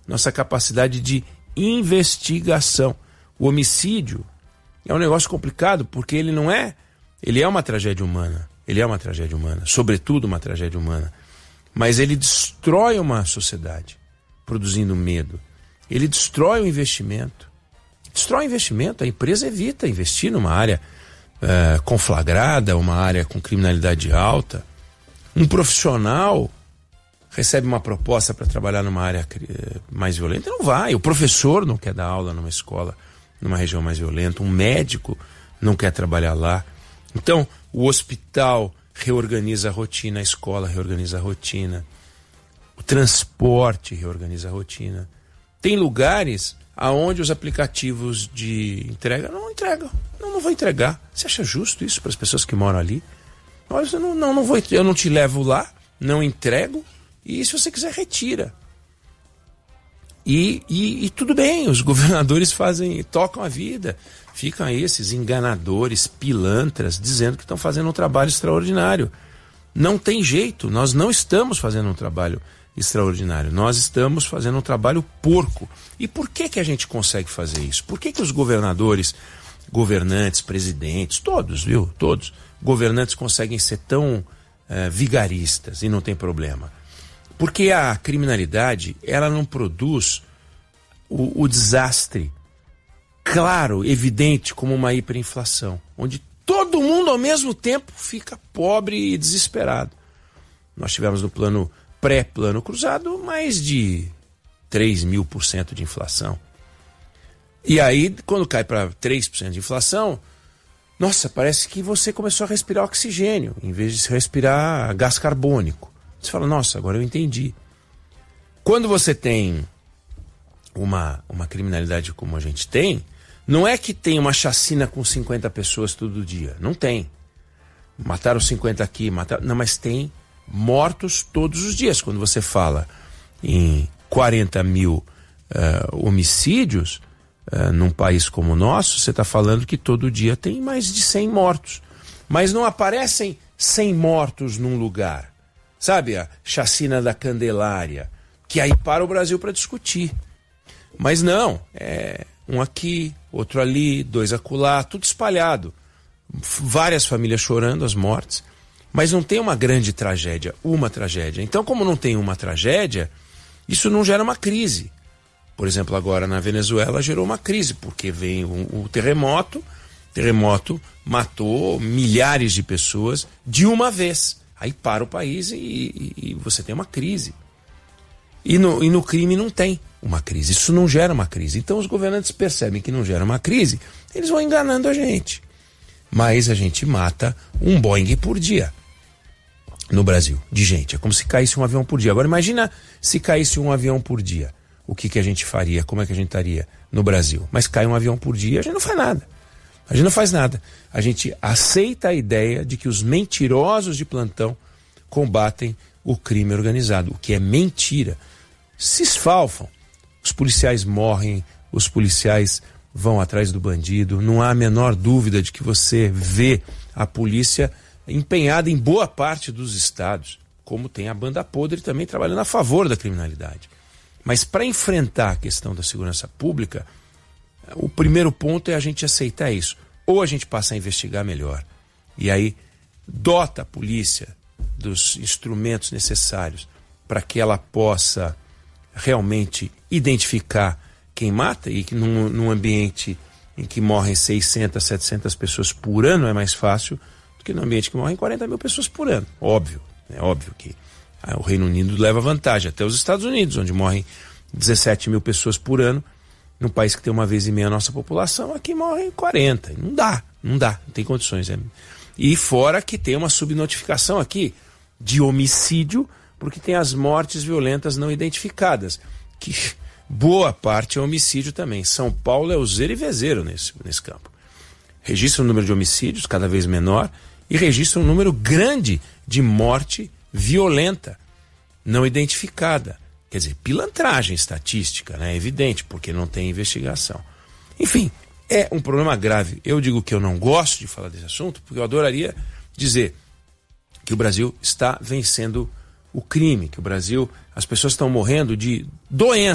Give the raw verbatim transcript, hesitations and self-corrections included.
nossa capacidade de investigação. O homicídio é um negócio complicado porque ele não é, ele é uma tragédia humana, ele é uma tragédia humana, sobretudo uma tragédia humana, mas ele destrói uma sociedade, produzindo medo. Ele destrói o investimento. Destrói o investimento, a empresa evita investir numa área uh, conflagrada, uma área com criminalidade alta. Um profissional recebe uma proposta para trabalhar numa área mais violenta, não vai. O professor não quer dar aula numa escola, numa região mais violenta. Um médico não quer trabalhar lá. Então, o hospital reorganiza a rotina, a escola reorganiza a rotina, o transporte reorganiza a rotina. Tem lugares aonde os aplicativos de entrega não entregam. Não, não vou entregar. Você acha justo isso para as pessoas que moram ali? Olha, eu não, não, não vou, eu não te levo lá, não entrego, e se você quiser, retira. E, e, e tudo bem, os governadores fazem, tocam a vida. Ficam aí esses enganadores, pilantras, dizendo que estão fazendo um trabalho extraordinário. Não tem jeito, nós não estamos fazendo um trabalho extraordinário, nós estamos fazendo um trabalho porco. E por que que a gente consegue fazer isso? Por que que os governadores, governantes, presidentes, todos, viu, todos, governantes conseguem ser tão uh, vigaristas e não tem problema? Porque a criminalidade, ela não produz o, o desastre claro, evidente, como uma hiperinflação, onde todo mundo ao mesmo tempo fica pobre e desesperado. Nós tivemos no plano pré-plano cruzado mais de três mil por cento de inflação. E aí, quando cai para três por cento de inflação, nossa, parece que você começou a respirar oxigênio, em vez de respirar gás carbônico. Você fala, nossa, agora eu entendi. Quando você tem uma, uma criminalidade como a gente tem, não é que tem uma chacina com cinquenta pessoas todo dia. Não tem. Mataram cinquenta aqui, mataram... Não, mas tem mortos todos os dias. Quando você fala em quarenta mil uh, homicídios uh, num país como o nosso, você está falando que todo dia tem mais de cem mortos. Mas não aparecem cem mortos num lugar. Sabe, a chacina da Candelária, que aí para o Brasil para discutir. Mas não, é um aqui, outro ali, dois acolá, tudo espalhado. Várias famílias chorando as mortes, mas não tem uma grande tragédia, uma tragédia. Então, como não tem uma tragédia, isso não gera uma crise. Por exemplo, agora na Venezuela gerou uma crise, porque vem o, o terremoto, terremoto matou milhares de pessoas de uma vez. Aí para o país e, e, e você tem uma crise. E no, e no crime não tem uma crise, isso não gera uma crise. Então os governantes percebem que não gera uma crise, eles vão enganando a gente. Mas a gente mata um Boeing por dia no Brasil, de gente. É como se caísse um avião por dia. Agora imagina se caísse um avião por dia. O que, que a gente faria? Como é que a gente estaria no Brasil? Mas cai um avião por dia, a gente não faz nada. A gente não faz nada. A gente aceita a ideia de que os mentirosos de plantão combatem o crime organizado, o que é mentira. Se esfalfam. Os policiais morrem, os policiais vão atrás do bandido. Não há a menor dúvida de que você vê a polícia empenhada em boa parte dos estados, como tem a banda podre também trabalhando a favor da criminalidade. Mas para enfrentar a questão da segurança pública, o primeiro ponto é a gente aceitar isso. Ou a gente passa a investigar melhor. E aí dota a polícia dos instrumentos necessários para que ela possa realmente identificar quem mata, e que num, num ambiente em que morrem seiscentas, setecentas pessoas por ano é mais fácil do que num ambiente que morrem quarenta mil pessoas por ano. Óbvio, é óbvio que ah, o Reino Unido leva vantagem, até os Estados Unidos, onde morrem dezessete mil pessoas por ano, num país que tem uma vez e meia a nossa população, aqui morrem quarenta. Não dá, não dá, não tem condições. É. E fora que tem uma subnotificação aqui de homicídio, porque tem as mortes violentas não identificadas, que boa parte é homicídio também. São Paulo é o zero e vezeiro nesse, nesse campo. Registra um número de homicídios cada vez menor e registra um número grande de morte violenta não identificada. Quer dizer, pilantragem estatística, né? É evidente, porque não tem investigação. Enfim, é um problema grave. Eu digo que eu não gosto de falar desse assunto, porque eu adoraria dizer que o Brasil está vencendo o crime, que o Brasil, as pessoas estão morrendo de doença.